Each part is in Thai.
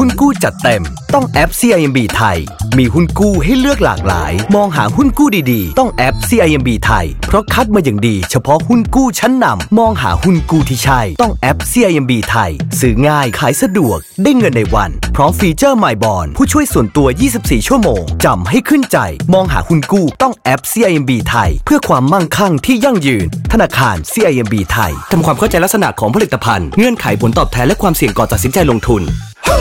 หุ้นกู้จัดเต็มต้องแอป CIMB ไทยมีหุ้นกู้ให้เลือกหลากหลายมองหาหุ้นกู้ดีๆต้องแอป CIMB ไทยเพราะคัดมาอย่างดีเฉพาะหุ้นกู้ชั้นนำมองหาหุ้นกู้ที่ใช่ต้องแอป CIMB ไทยซื้อง่ายขายสะดวกได้เงินในวันพร้อมฟีเจอร์ My Bond ผู้ช่วยส่วนตัว24ชั่วโมงจำให้ขึ้นใจมองหาหุ้นกู้ต้องแอป CIMB ไทยเพื่อความมั่งคั่งที่ยั่งยืนธนาคาร CIMB ไทยทำความเข้าใจลักษณะของผลิตภัณฑ์เงื่อนไขผลตอบแทนและความเสี่ยงก่อนตัดสินใจลงทุน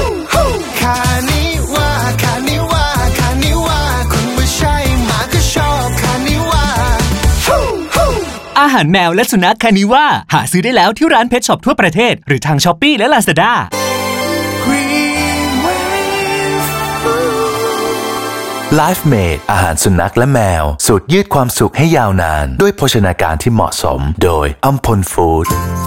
อาหารแมวและสุนัขคานิว่าหาซื้อได้แล้วที่ร้านเพชช็อปทั่วประเทศหรือทาง Shopee และ Lazada Life Made อาหารสุนัขและแมวสูตรยืดความสุขให้ยาวนานด้วยโภชนาการที่เหมาะสมโดยอัมพลฟู้ด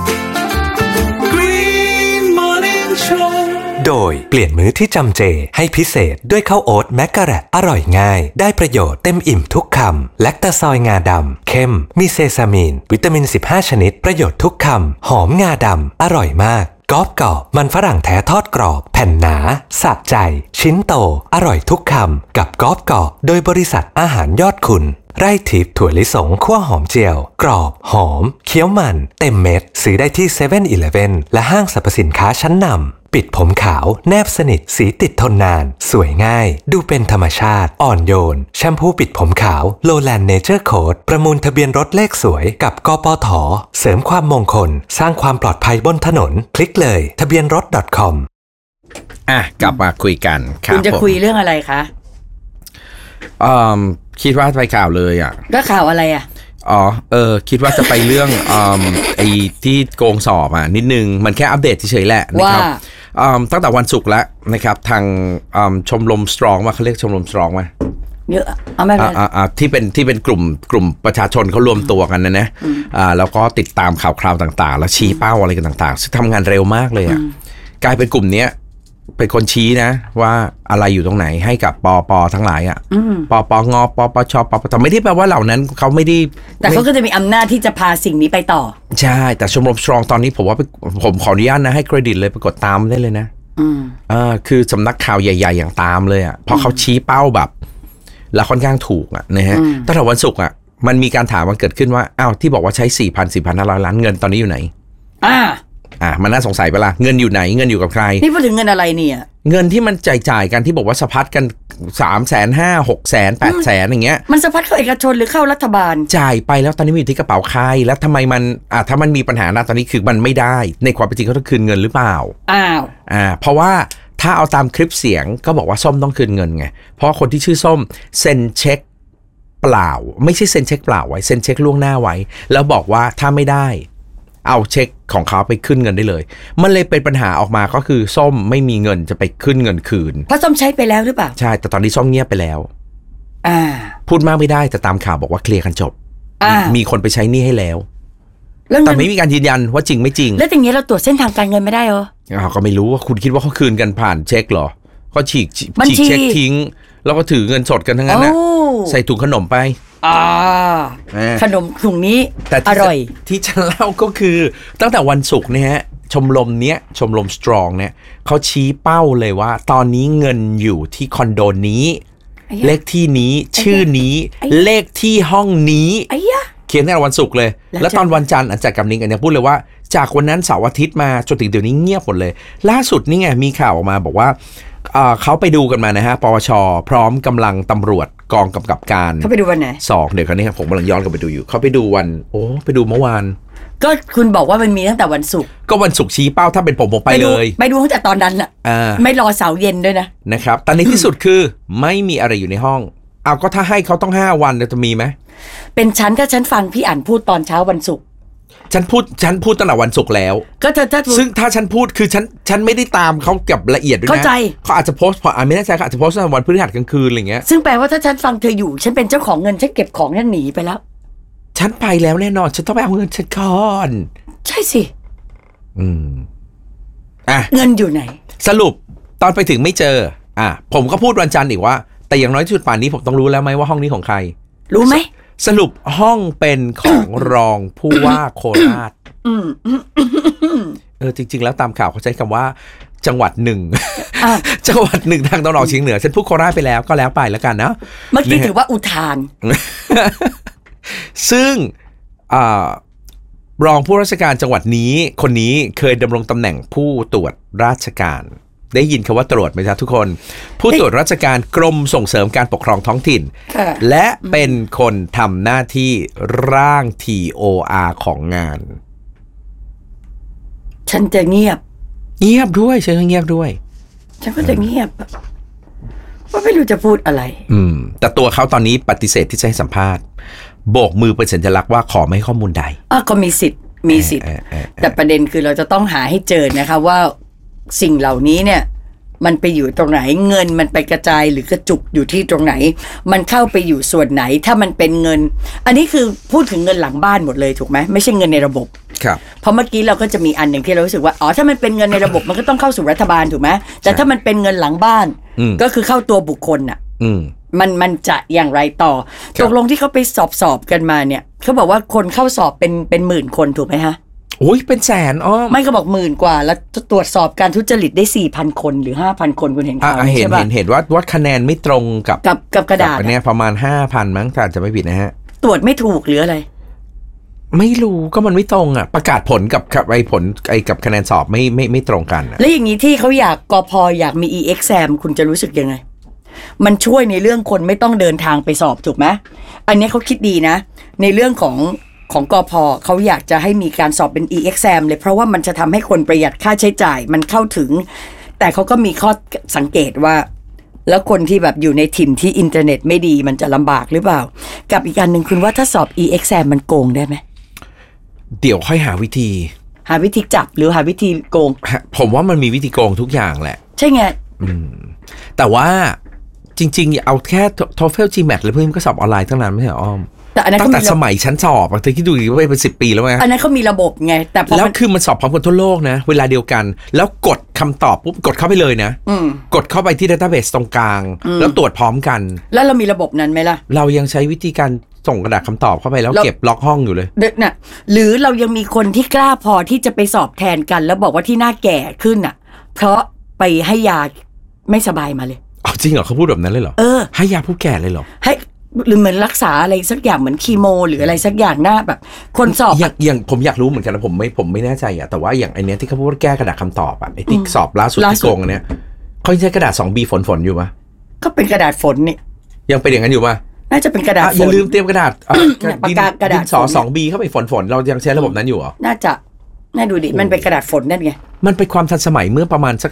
โดยเปลี่ยนมื้อที่จำเจให้พิเศษด้วยข้าวโอ๊ตแมกกะแรตอร่อยง่ายได้ประโยชน์เต็มอิ่มทุกคำแลคตาซอยงาดำเข้มมีเซซามีนวิตามิน15ชนิดประโยชน์ทุกคำหอมงาดำอร่อยมากกรอบมันฝรั่งแท้ทอดกรอบแผ่นหนาสะใจชิ้นโตอร่อยทุกคำกับกรอบโดยบริษัทอาหารยอดคุณไร่ทิพย์ถั่วลิสงคั่วหอมเจียวกรอบหอมเคี้ยวมันเต็มเม็ดซื้อได้ที่ 7-Eleven และห้างสรรพสินค้าชั้นนำปิดผมขาวแนบสนิทสีติดทนนานสวยง่ายดูเป็นธรรมชาติอ่อนโยนแชมพูปิดผมขาวโลแลนด์เนเจอร์โค้ดประมูลทะเบียนรถเลขสวยกับกปท.เสริมความมงคลสร้างความปลอดภัยบนถนนคลิกเลยทะเบียนรถ .com กลับมาคุยกันคุณจะคุยเรื่องอะไรคะคิดว่าไปข่าวเลยก็ข่าวอะไรคิดว่าจะไปเรื่องไอ้ที่โกงสอบนิดนึงมันแค่อัปเดตเฉยๆแหละนะครับตั้งแต่วันศุกร์แล้วนะครับทางชมรมสตรองว่าเขาเรียกชมรมสตรองไหมเยอะไม่เป็นที่เป็นกลุ่มประชาชนเขารวมตัวกันนะแล้วก็ติดตามข่าวคราวต่างๆแล้วชี้เป้าอะไรกันต่างๆซึ่งทำงานเร็วมากเลยกลายเป็นกลุ่มนี้เป็นคนชี้นะว่าอะไรอยู่ตรงไหนให้กับปทั้งหลายปงปปชปปแต่ไม่ได้แปลว่าเหล่านั้นเขาไม่ได้แต่เขาก็จะมีอำนาจที่จะพาสิ่งนี้ไปต่อใช่แต่ชมรมสตรองตอนนี้ผมว่าผมขออนุญาตนะให้เครดิตเลยไปกดตามได้เลยนะคือสำนักข่าวใหญ่ๆอย่างตามเลยเพราะเขาชี้เป้าแบบแล้วค่อนข้างถูกนะฮะตั้งแต่วันศุกร์มันมีการถามมันเกิดขึ้นว่าอ้าวที่บอกว่าใช้ 4,500 ล้านเงินตอนนี้อยู่ไหนมันน่าสงสัยไปละเงินอยู่ไหนเงินอยู่กับใครนี่พูดถึงเงินอะไรเนี่ยเงินที่มันจ่ายกันที่บอกว่าสะพัดกัน 350,000 600,000 800,000 อย่างเงี้ยมันสะพัดเข้าเอกชนหรือเข้ารัฐบาลจ่ายไปแล้วตอนนี้มีอยู่ที่กระเป๋าใครแล้วทำไมมันถ้ามันมีปัญหาตอนนี้คือมันไม่ได้ในความเป็นจริงเขาต้องคืนเงินหรือเปล่าเพราะว่าถ้าเอาตามคลิปเสียงก็บอกว่าส้มต้องคืนเงินไงเพราะคนที่ชื่อส้มเซ็นเช็คเปล่าไม่ใช่เซ็นเช็คเปล่าไว้เซ็นเช็คล่วงหน้าไว้แล้วบอกว่าถ้าไม่ได้เอาเช็คของเขาไปขึ้นเงินได้เลยมันเลยเป็นปัญหาออกมาก็คือส้มไม่มีเงินจะไปขึ้นเงินคืนเพราะส้มใช้ไปแล้วหรือเปล่าใช่แต่ตอนนี้ส้มเงียบไปแล้วพูดมากไม่ได้แต่ตามข่าวบอกว่าเคลียร์กันจบมีคนไปใช้หนี้ให้แล้วแต่ไม่มีการยืนยันว่าจริงไม่จริงแล้วอย่างเงี้ยเราตรวจเส้นทางการเงินไม่ได้เหรอก็ไม่รู้ว่าคุณคิดว่าเขาคืนกันผ่านเช็คเหรอเขาฉีกเช็คทิ้งแล้วก็ถือเงินสดกันทั้งนั้นนะใส่ถุงขนมไปขนมถุงนี้อร่อยที่ฉันเล่าก็คือตั้งแต่วันศุกร์เนี่ยฮะชมรมสตรองเนี่ยเขาชี้เป้าเลยว่าตอนนี้เงินอยู่ที่คอนโดนี้เลขที่นี้ชื่อนี้เลขที่ห้องนี้เขียนตั้งแต่วันศุกร์เลยแล้วตอนวันจันทร์อาจารย์กำนิงพูดเลยว่าจากวันนั้นเสาร์อาทิตย์มาจนถึงเดี๋ยวนี้เงียบหมดเลยล่าสุดนี่ไงมีข่าวออกมาบอกว่าเขาไปดูกันมานะฮะปวช.พร้อมกำลังตำรวจกองกำกับการเขาไปดูวันไหน 2เดี๋ยวคราวนี้ผมกำลังย้อนกลับไปดูอยู่เขาไปดูวันไปดูเมื่อวานก็คุณบอกว่ามันมีตั้งแต่วันศุกร์ก็วันศุกร์ชี้เป้าถ้าเป็นผมไปเลยไปดูตั้งแต่ตอนนั้นไม่รอเสาร์เย็นด้วยนะครับแต่ในที่สุดคือไม่มีอะไรอยู่ในห้องก็ถ้าให้เขาต้อง5วันจะมีไหมเป็นฉันถ้าฉันฟังพี่อ่านพูดตอนเช้าวันศุกร์ฉันพูดตั้งแต่วันศุกร์แล้วก็ซึ่งถ้าฉันพูดคือฉันไม่ได้ตามเขาเก็บละเอียดด้วยนะเข้าใจเขาอาจจะโพสต์พอไม่แน่ใจเขาอาจจะโพสต์วันพฤหัสกลางคืนอะไรเงี้ยซึ่งแปลว่าถ้าฉันฟังเธออยู่ฉันเป็นเจ้าของเงินฉันเก็บของฉันหนีไปแล้วฉันไปแล้วแน่นอนฉันต้องไปเอาเงินฉันก่อนใช่สิเงินอยู่ไหนสรุปตอนไปถึงไม่เจอผมก็พูดวันจันทร์อีกว่าแต่อย่างน้อยที่สุดป่านนี้ผมต้องรู้แล้วไหมว่าห้องนี้ของใครรู้ไหมสรุปห้องเป็นของรองผู้ว่าโคราชจริงๆแล้วตามข่าวเขาใช้คำว่าจังหวัดหนึ่ง จังหวัดหนึ่งทางตะวันออกเฉียงเหนือฉันพูดโคราชไปแล้วก็แล้วไปแล้วกันนะเมื่อกี้ถือว่าอุทานซึ่งรองผู้ราชการจังหวัดนี้คนนี้เคยดำรงตำแหน่งผู้ตรวจราชการได้ยินคำว่าตรวจไหมครับทุกคนผู้ตรวจราชการกรมส่งเสริมการปกครองท้องถิ่นและเป็นคนทำหน้าที่ร่าง TOR ของงานฉันจะเงียบด้วยฉันก็เงียบด้วยฉันก็จะเงียบว่าไม่รู้จะพูดอะไรแต่ตัวเขาตอนนี้ปฏิเสธที่จะให้สัมภาษณ์โบกมือเป็นสัญลักษณ์ว่าขอไม่ให้ข้อมูลใดก็มีสิทธิ์แต่ประเด็นคือเราจะต้องหาให้เจอนะคะว่าสิ่งเหล่านี้เนี่ยมันไปอยู่ตรงไหนเงินมันไปกระจายหรือกระจุกอยู่ที่ตรงไหนมันเข้าไปอยู่ส่วนไหนถ้ามันเป็นเงินอันนี้คือพูดถึงเงินหลังบ้านหมดเลยถูกไหมไม่ใช่เงินในระบบครับเพราะเมื่อกี้เราก็จะมีอันหนึ่งที่เรารู้สึกว่าถ้ามันเป็นเงินในระบบมันก็ต้องเข้าสู่รัฐบาลถูกไหมแต่ถ้ามันเป็นเงินหลังบ้านก็คือเข้าตัวบุคคลอ่ะมันจะอย่างไรต่อตกลงที่เขาไปสอบกันมาเนี่ยเขาบอกว่าคนเข้าสอบเป็นหมื่นคนถูกไหมฮะโอ้ยเป็นแสนไม่ก็บอก10,000กว่าแล้วตรวจสอบการทุจริตได้ 4,000 คนหรือ 5,000 คนคุณเห็นข่าวใช่ป่ะเห็นว่าคะแนนไม่ตรงกับกระดาษอันนี้ประมาณ 5,000 มั้งถ้าจะไม่ผิดนะฮะตรวจไม่ถูกหรืออะไรไม่รู้ก็มันไม่ตรงอ่ะประกาศผลกับผลกับคะแนนสอบไม่ตรงกันแล้วอย่างนี้ที่เขาอยากกพ.อยากมี e-exam คุณจะรู้สึกยังไงมันช่วยในเรื่องคนไม่ต้องเดินทางไปสอบถูกไหมอันนี้เขาคิดดีนะในเรื่องของกพ.เขาอยากจะให้มีการสอบเป็น e-exam เลยเพราะว่ามันจะทำให้คนประหยัดค่าใช้จ่ายมันเข้าถึงแต่เขาก็มีข้อสังเกตว่าแล้วคนที่แบบอยู่ในถิ่นที่อินเทอร์เน็ตไม่ดีมันจะลำบากหรือเปล่ากับอีกอันหนึ่งคุณว่าถ้าสอบ e-exam มันโกงได้ไหมเดี๋ยวค่อยหาวิธีจับหรือหาวิธีโกงผมว่ามันมีวิธีโกงทุกอย่างแหละใช่ไงแต่ว่าจริงๆเอาแค่ TOEFL GMAT แล้วเพื่อนก็สอบออนไลน์ทั้งนั้นไม่ใช่อ้อมตั้งแต่สมัยชั้นสอบเธอคิดดูดิว่าเป็น10 ปีแล้วไงอันนั้นเขามีระบบไงแต่แล้วคือมันสอบพร้อมกันทั่วโลกนะเวลาเดียวกันแล้วกดคำตอบปุ๊บกดเข้าไปเลยนะกดเข้าไปที่ database ตรงกลางแล้วตรวจพร้อมกันแล้วเรามีระบบนั้นไหมล่ะเรายังใช้วิธีการส่งกระดาษคำตอบเข้าไปแล้วเก็บล็อกห้องอยู่เลยน่ะหรือเรายังมีคนที่กล้าพอที่จะไปสอบแทนกันแล้วบอกว่าที่หน้าแก่ขึ้นอ่ะเพราะไปให้ยาไม่สบายมาเลยจริงเหรอเขาพูดแบบนั้นเลยเหรอให้ยาผู้แก่เลยเหรอให้หรือเหมือนรักษาอะไรสักอย่างเหมือนคีโมหรืออะไรสักอย่างหน้าแบบคนสอบอย่างผมอยากรู้เหมือนกันนะผมไม่แน่ใจอะแต่ว่าอย่างไอเนี้ยที่เขาพูดว่าแก้กระดาษคำตอบอะไอที่สอบล่าสุดที่โกงอันเนี้ยเขาใช้กระดาษ 2B ฝนอยู่ปะก็เป็นกระดาษฝนนี่ยังเป็นอย่างนั้นอยู่ปะน่าจะเป็นกระดาษฝนอย่าลืมเตรียมกระดาษปากกระดาษสอ 2B เข้าไปฝนเรายังใช้ระบบนั้นอยู่เหรอน่าจะน่าดูดิมันเป็นกระดาษฝนนั่นไงมันเป็นความทันสมัยเมื่อประมาณสัก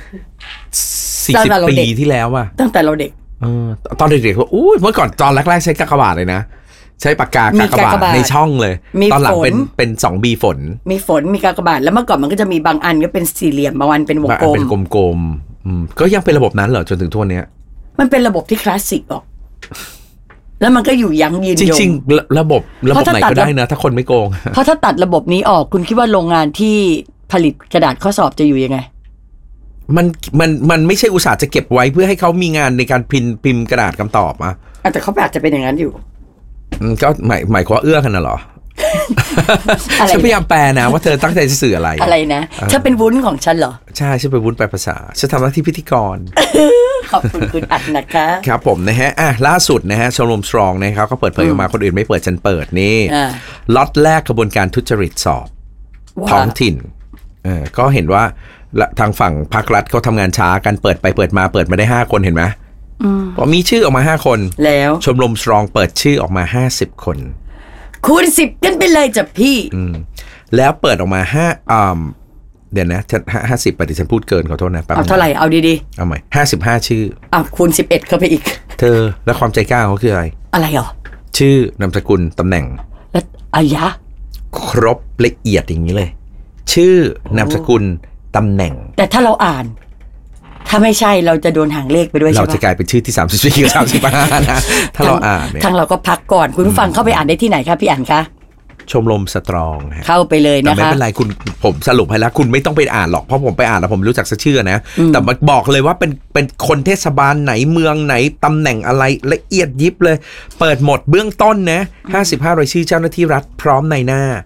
40 ปีที่แล้วอะตั้งแต่เราเด็กตอนเด็กๆว่าเมื่อก่อนตอนแรกๆใช้กากบาทเลยนะใช้ปากกากบาทในช่องเลยตอนหลังเป็น 2B ฝนมีกากบาทแล้วเมื่อก่อนมันก็จะมีบางอันก็เป็นสี่เหลี่ยมบางอันเป็นวงกลมเป็นกลมๆก็ยังเป็นระบบนั้นเหรอจนถึงทุกวันนี้มันเป็นระบบที่คลาสสิกออกแล้วมันก็อยู่ยั้งยืนยงจริงๆระบบไหนก็ได้นะถ้าคนไม่โกงเพราะถ้าตัดระบบนี้ออกคุณคิดว่าโรงงานที่ผลิตกระดาษข้อสอบจะอยู่ยังไงมันไม่ใช่อุตสาห์จะเก็บไว้เพื่อให้เขามีงานในการพิมพ์กระดาษคำตอบอะแต่เขาอาจจะเป็นอย่างนั้นอยู่ก็หมายความเอื้อกันนะหรอฉันพยายามแปลนะว่าเธอตั้งใจจะสื่ออะไรนะถ้าเป็นวุ้นของฉันเหรอใช่ฉันเป็นวุ้นแปลภาษาฉันทำหน้าที่พิธีกรขอบคุณอัดนะคะครับผมนะฮะล่าสุดนะฮะชมรมสตรองนะครับก็เปิดเผยออกมาคนอื่นไม่เปิดฉันเปิดนี่ล็อตแรกกระบวนการทุจริตสอบท้องถิ่นก็เห็นว่าทางฝั่งภาครัฐเขาทำงานช้ากันเปิดไปเปิดมาได้5 คนเห็นไหมพอมีชื่อออกมา5 คนแล้วชมรมสตรองเปิดชื่อออกมา50 คนคูณ10กันไปเลยจ้ะพี่แล้วเปิดออกมาเดี๋ยวนะ50ปฏิฉันพูดเกินขอโทษนะเอาเท่าไหร่เอาดีๆเอาใหม่55ชื่อคูณ11เข้าไปอีกเธอแล้วความใจกล้าเขาคืออะไรหรอชื่อนามสกุลตำแหน่งแล้วอายะครบละเอียดอย่างนี้เลยชื่อนามสกุลตำแหน่งแต่ถ้าเราอ่านถ้าไม่ใช่เราจะโดนหางเลขไปด้วยใช่ไหมเราจะกลายเป็นชื่อที่34กับ35นะถ้าเราอ่านเนี่ยทางเราก็พักก่อนคุณผู้ฟังเข้าไปอ่านได้ที่ไหนครับพี่อ่านคะชมรมสตรองเข้าไปเลยนะคะไม่เป็นไรผมสรุปให้แล้วคุณไม่ต้องไปอ่านหรอกเพราะผมไปอ่านแล้วผมรู้จักชื่อนะแต่มาบอกเลยว่าเป็นคนเทศบาลไหนเมืองไหนตำแหน่งอะไรละเอียดยิบเลยเปิดหมดเบื้องต้นนะ55รายชื่อเจ้าหน้าที่รัฐพร้อมในหน้า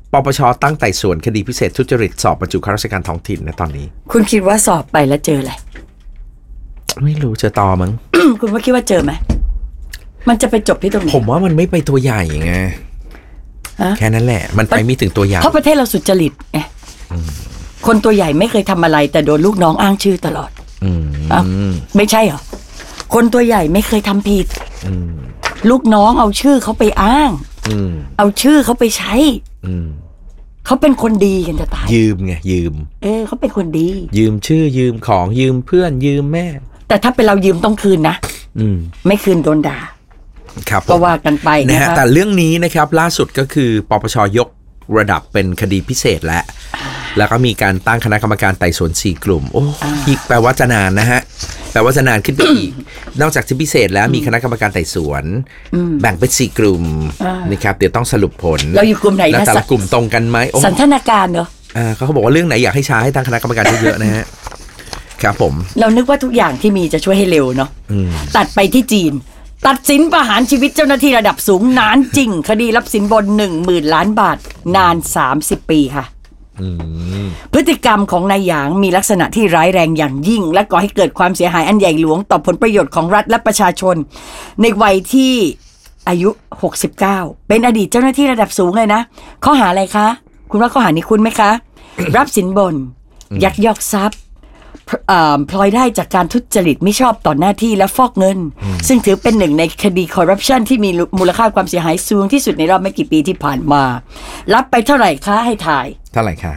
ปปชตั้งไต่สวนคดีพิเศษทุจริตสอบบรรจุข้าราชการท้องถิ่นในตอนนี้คุณคิดว่าสอบไปแล้วเจออะไรไม่รู้เจอตอมั้งคุณว่าคิดว่าเจอไหมมันจะไปจบที่ตรงไหนผมว่ามันไม่ไปตัวใหญ่ไงแค่นั้นแหละมันไปไม่ถึงตัวใหญ่เพราะประเทศเราสุจริตไงคนตัวใหญ่ไม่เคยทำอะไรแต่โดนลูกน้องอ้างชื่อตลอดไม่ใช่เหรอคนตัวใหญ่ไม่เคยทำผิดลูกน้องเอาชื่อเขาไปอ้างเอาชื่อเขาไปใช้เขาเป็นคนดีกันจะตายยืมไงยืมเขาเป็นคนดียืมชื่อยืมของยืมเพื่อนยืมแม่แต่ถ้าเป็นเรายืมต้องคืนนะไม่คืนโดนด่าครับก็ว่ากันไปนะฮะแต่เรื่องนี้นะครับล่าสุดก็คือปปชยกระดับเป็นคดีพิเศษแล้วก็มีการตั้งคณะกรรมการไต่สวน4กลุ่มโอ้อีกแปลว่าจะนานนะฮะแปลว่าจะนานขึ้นไปอีก นอกจากที่พิเศษแล้วมีคณะกรรมการไต่สวนแบ่งเป็น4กลุ่มนะครับเดี๋ยวต้องสรุปผลเราอยู่กลุ่มไหนแล้วแต่ละกลุ่มตรงกันไหมสันทนาการเหรอเขาบอกว่าเรื่องไหนอยากให้ช้าให้ตั้งคณะกรรมการเยอะๆนะฮะครับผมเรานึกว่าทุกอย่างที่มีจะช่วยให้เร็วเนาะตัดไปที่จีนตัดสินประหารชีวิตเจ้าหน้าที่ระดับสูงนานจริงคดีรับสินบน 10,000 ล้านบาทนาน30 ปีค่ะพฤติกรรมของนายหยางมีลักษณะที่ร้ายแรงอย่างยิ่งและก่อให้เกิดความเสียหายอันใหญ่หลวงต่อผลประโยชน์ของรัฐและประชาชนในวัยที่อายุ69เป็นอดีตเจ้าหน้าที่ระดับสูงเลยนะข้อหาอะไรคะคุณว่าข้อหานี้คุณไหมคะ รับสินบนยักยอกทรัพย์พลอยได้จากการทุจริตไม่ชอบต่อหน้าที่และฟอกเงินซึ่งถือเป็นหนึ่งในคดีคอร์รัปชันที่มีมูลค่าความเสียหายสูงที่สุดในรอบไม่กี่ปีที่ผ่านมารับไปเท่าไหร่คะให้ถ่ายเท่าไหร่คะ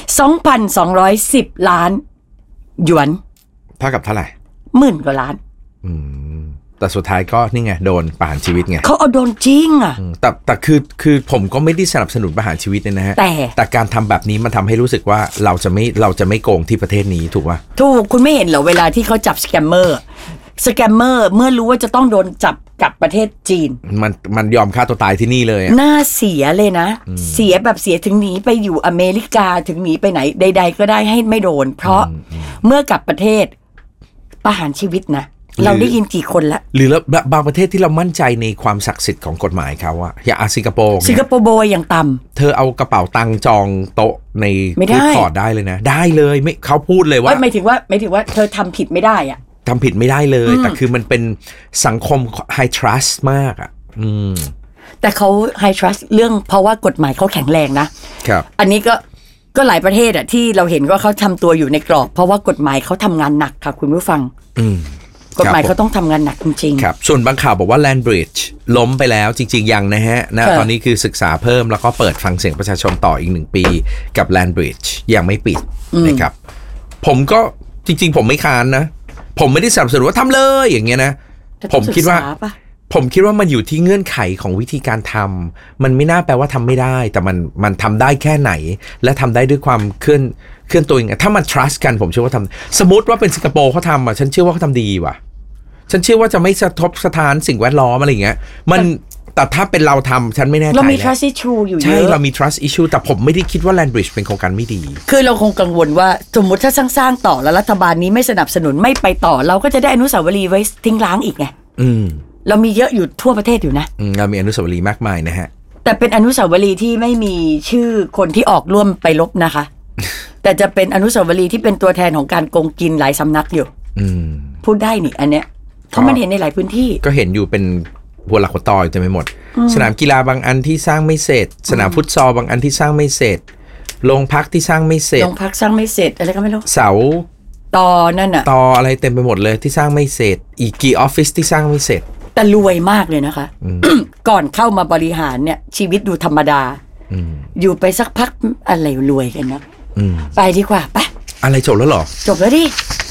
2,210 ล้านหยวนเท่ากับเท่าไหร่ 10,000 กว่าล้านแต่สุดท้ายก็นี่ไงโดนประหารชีวิตไงเขาเอาโดนจริงอ่ะแต่คือผมก็ไม่ได้สนับสนุนประหารชีวิตเลยนะฮะแต่การทำแบบนี้มันทำให้รู้สึกว่าเราจะไม่โกงที่ประเทศนี้ถูกป่ะถูกคุณไม่เห็นเหรอเวลาที่เขาจับสแกมเมอร์เมื่อรู้ว่าจะต้องโดนจับกลับประเทศจีนมันยอมฆ่าตัวตายที่นี่เลยน่าเสียเลยนะเสียแบบเสียถึงหนีไปอยู่อเมริกาถึงหนีไปไหนใดๆก็ได้ให้ไม่โดนเพราะเมื่อกลับประเทศประหารชีวิตนะเราได้ยินกี่คนละหรือแล้วบางประเทศที่เรามั่นใจในความศักดิ์สิทธิ์ของกฎหมายเขาอะอย่างสิงคโปร์โบยอย่างต่ำเธอเอากระเป๋าตังค์จองโต๊ะในฟู้ดคอร์ทได้เลยนะได้เลยไม่เขาพูดเลยว่าไม่ถึงว่าเธอทำผิดไม่ได้อะทำผิดไม่ได้เลยแต่คือมันเป็นสังคม high trust มากอะแต่เขา high trust เรื่องเพราะว่ากฎหมายเขาแข็งแรงนะครับอันนี้ก็หลายประเทศอะที่เราเห็นว่าเขาทำตัวอยู่ในกรอบเพราะว่ากฎหมายเขาทำงานหนักค่ะคุณผู้ฟังกฎหมายเขาต้องทำงานหนักจริงๆครับส่วนบางข่าวบอกว่า Land Bridge ล้มไปแล้วจริงๆยังนะฮะตอนนี้คือศึกษาเพิ่มแล้วก็เปิดฟังเสียงประชาชนต่ออีก1 ปีกับ Land Bridge ยังไม่ปิดนะครับผมก็จริงๆผมไม่ค้านนะผมไม่ได้สนับสนุนว่าทำเลยอย่างเงี้ยนะผมคิดว่ามันอยู่ที่เงื่อนไขของวิธีการทำมันไม่น่าแปลว่าทำไม่ได้แต่มันทำได้แค่ไหนและทำได้ด้วยความเคลื่อนตัวเองถ้ามัน trust กันผมเชื่อว่าทำสมมติว่าเป็นสิงคโปร์เขาทำฉันเชื่อว่าเขาทำดีว่ะฉันเชื่อว่าจะไม่สะทกสะท้านสิ่งแวดล้อมอะไรอย่างเงี้ยแต่ถ้าเป็นเราทำฉันไม่แน่ใจเรามี trust issue อยู่เยอะใช่เรามี trust issue แต่ผมไม่ได้คิดว่า Land Bridge เป็นโครงการไม่ดีคือเราคงกังวลว่าสมมติถ้าสร้างต่อแล้วรัฐบาลนี้ไม่สนับสนุนไม่ไปต่อเราก็จะได้อนุสาวรีย์ไว้ทิ้งร้างอีกไงเรามีเยอะอยู่ทั่วประเทศอยู่นะเรามีอนุสาวรีย์มากมายนะฮะแต่เป็นอนุสาวรีย์ที่ไม่มีชื่อคนที่ออกร่วมไปรบนะคะ แต่จะเป็นอนุสาวรีย์ที่เป็นตัวแทนของการโกงกินหลายสำนักอยู่พูดได้นี่อันเนี้ยเพราะมันเห็นในหลายพื้นที่ก็เห็นอยู่เป็นหัวหลักหัวตออยู่เต็มไปหมดสนามกีฬาบางอันที่สร้างไม่เสร็จสนามฟุตซอลบางอันที่สร้างไม่เสร็จโรงพักที่สร้างไม่เสร็จโรงพักสร้างไม่เสร็จอะไรก็ไม่รู้เสาตอนั่นอะตออะไรเต็มไปหมดเลยที่สร้างไม่เสร็จอีกกี่ออฟฟิศที่สร้างไม่เสร็จแต่รวยมากเลยนะคะ ก่อนเข้ามาบริหารเนี่ยชีวิตดูธรรมดาอยู่ไปสักพักอะไรรวยกันนะไปดีกว่าไปอะไรจบแล้วหรอจบแล้วดิ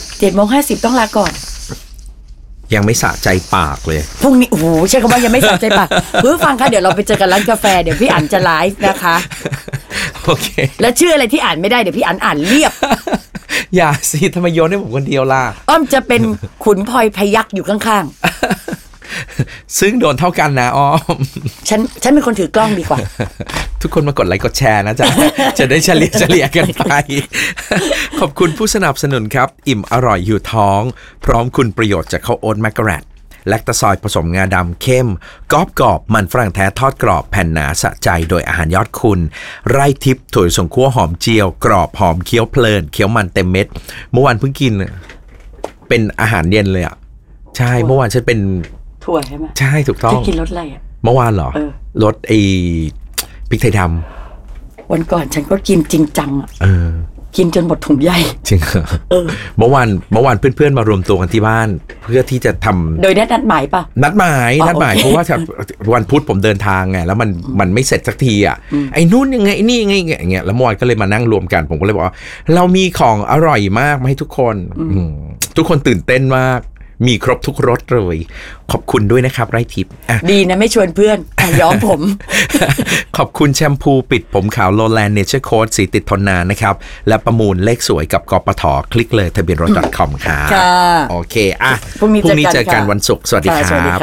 7:50 ต้องลาก่อนยังไม่สะใจปากเลยพรุ่งนี้โอ้โหใช่คำว่ายังไม่สะใจปากเพื่อฟังค่ะเดี๋ยวเราไปเจอกันร้านกาแฟเดี๋ยวพี่อั๋นจะไลฟ์นะคะโอเคแล้วชื่ออะไรที่อ่านไม่ได้เดี๋ยวพี่อั๋นอ่านเรียบอย่าสิทำไมโยนให้ผมคนเดียวล่ะอ้อมจะเป็นขุนพลอยพยัคฆ์อยู่ข้างๆซึ่งโดนเท่ากันนะอ้อมฉันเป็นคนถือกล้องดีกว่าทุกคนมากดไลค์กดแชร์นะจ๊ะจะได้เฉลี่ยกันไปขอบคุณผู้สนับสนุนครับอิ่มอร่อยอยู่ท้องพร้อมคุณประโยชน์จากข้าวโอ๊ตแมคกะแรตแลคตาซอยผสมงาดำเข้มกรอบมันฝรั่งแท้ทอดกรอบแผ่นหนาสะใจโดยอาหารยอดคุณไร่ทิพย์ถั่วลิสงคั่วหอมเจียวกรอบหอมเคี้ยวเพลินเคี้ยวมันเต็มเม็ดเมื่อวานเพิ่งกินเป็นอาหารเย็นเลยอ่ะใช่เมื่อวานฉันเป็นถั่วใช่ไหมใช่ถูกต้องจะกินรสอะไรอ่ะเมื่อวานเหรอรสพริกไทยดำวันก่อนฉันก็กินจริงจังอ่ะกินจนหมดถุงใหญ่จริงเหรอเมื่อวานเพื่อนๆมารวมตัวกันที่บ้านเพื่อที่จะทำโดยนัดหมายป่ะนัดหมายเพราะว่าวันพุธผมเดินทางไงแล้วมันไม่เสร็จสักทีอ่ะไอ้นู่นยังไงนี่ยังไงอย่างเงี้ยแล้วเมื่อวานก็เลยมานั่งรวมกันผมก็เลยบอกว่าเรามีของอร่อยมากมาให้ทุกคนทุกคนตื่นเต้นมากมีครบทุกรสเลยขอบคุณด้วยนะครับไร่ทิพย์ดีนะไม่ชวนเพื่อนย้อมผมขอบคุณแชมพูปิดผมขาวโลแลนด์เนเจอร์โค้ดสีติดทนนานนะครับและประมูลเลขสวยกับกปท.คลิกเลยทะเบียนรถ .com ครับโอเคพรุ่งนี้เจอกันวันศุกร์สวัสดีครับ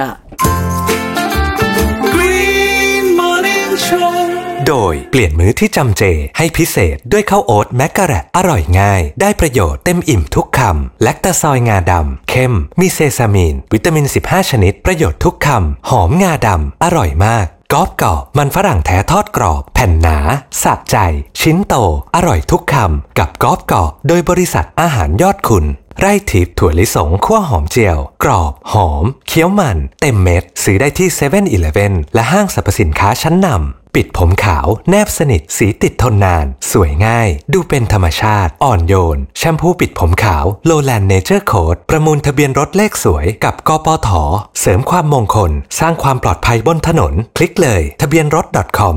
โดยเปลี่ยนมื้อที่จำเจให้พิเศษด้วยข้าวโอ๊ตแมกกะแรตอร่อยง่ายได้ประโยชน์เต็มอิ่มทุกคำแลคตาซอยงาดำเข้มมีเซซามีนวิตามิน15ชนิดประโยชน์ทุกคำหอมงาดำอร่อยมากกรอบมันฝรั่งแท้ทอดกรอบแผ่นหนาสะใจชิ้นโตอร่อยทุกคำกับกรอบโดยบริษัทอาหารยอดคุณไร่ทิพย์ถั่วลิสงคั่วหอมเจียวกรอบหอมเคี้ยวมันเต็มเม็ดซื้อได้ที่ 7-Eleven และห้างสรรพสินค้าชั้นนำปิดผมขาวแนบสนิทสีติดทนนานสวยง่ายดูเป็นธรรมชาติอ่อนโยนแชมพูปิดผมขาวโลแลนด์เนเจอร์โค้ดประมูลทะเบียนรถเลขสวยกับกปท.เสริมความมงคลสร้างความปลอดภัยบนถนนคลิกเลยทะเบียนรถ .com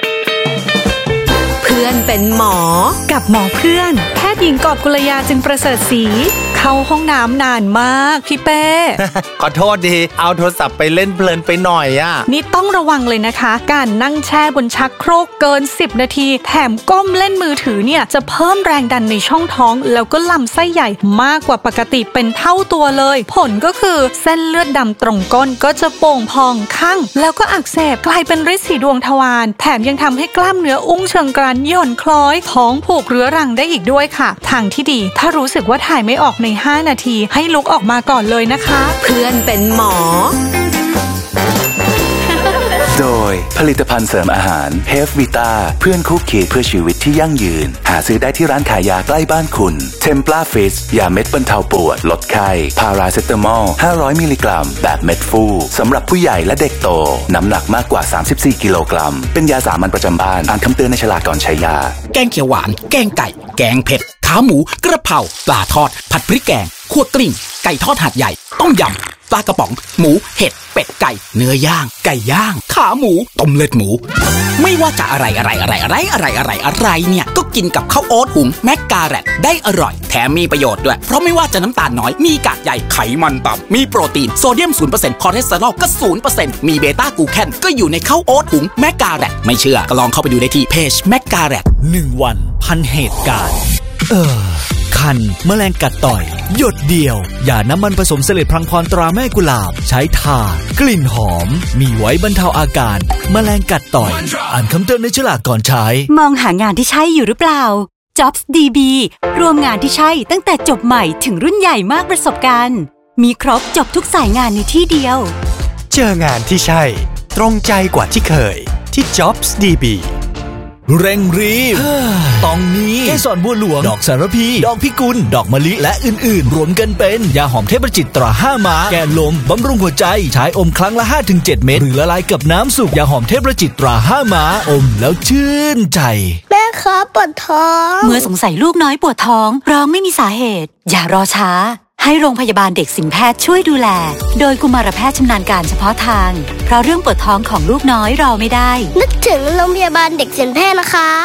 เพื่อนเป็นหมอกับหมอเพื่อนแพทย์หญิงกอบกุลยาจึงประเสริฐศรีเข้าห้องน้ำนานมากพี่เป้ขอโทษดีเอาโทรศัพท์ไปเล่นเพลินไปหน่อยอ่ะนี่ต้องระวังเลยนะคะการนั่งแช่บนชักโครกเกิน10นาทีแถมก้มเล่นมือถือเนี่ยจะเพิ่มแรงดันในช่องท้องแล้วก็ลำไส้ใหญ่มากกว่าปกติเป็นเท่าตัวเลยผลก็คือเส้นเลือดดำตรงก้นก็จะโป่งพองคั่งแล้วก็อักเสบกลายเป็นฤทธิ์สีดวงทวารแถมยังทำให้กล้ามเนื้ออุ้งเชิงกรานหย่อนคล้อยท้องผูกเรื้อรังได้อีกด้วยค่ะทางที่ดีถ้ารู้สึกว่าถ่ายไม่ออกใน5นาทีให้ลุกออกมาก่อนเลยนะคะเพื่อนเป็นหมอโดยผลิตภัณฑ์เสริมอาหารเฮฟวิต้าเพื่อนคู่เคียงเพื่อชีวิตที่ยั่งยืนหาซื้อได้ที่ร้านขายยาใกล้บ้านคุณเทมปลาฟิสยาเม็ดบรรเทาปวดลดไข้พาราเซตามอล500มิลลิกรัมแบบเม็ดฟูสำหรับผู้ใหญ่และเด็กโตน้ำหนักมากกว่า34กิโลกรัมเป็นยาสามัญประจำบ้านอ่านคำเตือนในฉลากก่อนใช้ยาแกงเขียวหวานแกงไก่แกงเผ็ดขาหมูกระเพราปลาทอดผัดพริกแกงคั่วกลิ้งไก่ทอดหาดใหญ่ต้มยำปลากระป๋องหมูเห็ดเป็ดไก่เนื้อย่างไก่ย่างขาหมูต้มเลือดหมูไม่ว่าจะอะไรเนี่ยก็กินกับข้าวโอ๊ตหุงแมกกาแรตได้อร่อยแถมมีประโยชน์ด้วยเพราะไม่ว่าจะน้ำตาลน้อยมีกากใหญ่ไขมันต่ำมีโปรตีนโซเดียม 0% คอเลสเตอรอลก็ 0% มีเบต้ากลูแคนก็อยู่ในข้าวโอ๊ตหุงแมกกาแรตไม่เชื่อก็ลองเข้าไปดูได้ที่เพจแมกกาแรต 1 วันพันเหตุการณ์คันแมลงกัดต่อยหยดเดียวยาน้ำมันผสมเสลดพลังพรตราแม่กุหลาบใช้ทากลิ่นหอมมีไว้บรรเทาอาการแมลงกัดต่อยอ่านคำเตือนในฉลากก่อนใช้มองหางานที่ใช่อยู่หรือเปล่า Jobs DB รวมงานที่ใช่ตั้งแต่จบใหม่ถึงรุ่นใหญ่มากประสบการณ์มีครบจบทุกสายงานในที่เดียวเจองานที่ใช่ตรงใจกว่าที่เคยที่ Jobs DB เร่งรีบตองนี้เกสรบัวหลวงดอกสารพีดอกพิกุลดอกมะลิและอื่นๆรวมกันเป็นยาหอมเทพประจิตตรา5 ม้าแก้ลมบำรุงหัวใจใช้อมครั้งละ 5-7 เม็ดหรือละลายกับน้ำสุกยาหอมเทพประจิตตรา5 ม้าอมแล้วชื่นใจแม่ครับปวดท้องเมื่อสงสัยลูกน้อยปวดท้องร้องไม่มีสาเหตุอย่ารอช้าให้โรงพยาบาลเด็กสิงห์แพทย์ช่วยดูแลโดยกุมารแพทย์ชำนาญการเฉพาะทางเพราะเรื่องปวดท้องของลูกน้อยรอไม่ได้นึกถึงโรงพยาบาลเด็กสิงห์แพทย์นะคะ